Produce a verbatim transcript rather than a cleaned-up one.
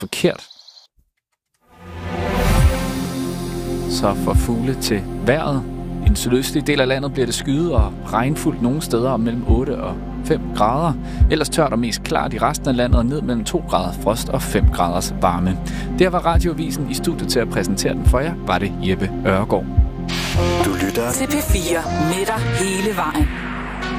forkert. Så for fugle til vejret. I den sydøstlige del af landet bliver det skyet og regnfuldt nogle steder om mellem otte og fem grader. Ellers tørt og mest klart i resten af landet og ned mellem to grader frost og fem graders varme. Der var Radioavisen i studiet til at præsentere den for jer, var det Jeppe Øregård. Du lytter til P fire med dig hele vejen.